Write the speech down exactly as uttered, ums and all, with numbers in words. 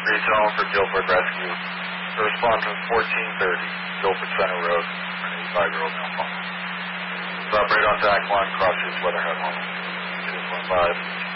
Three tone for Guilford Rescue. To respond to fourteen thirty, Guilford Center Road, for an eighty-five-year-old male father. To operate on T A C one, cross streets Weatherhead Hall. two one five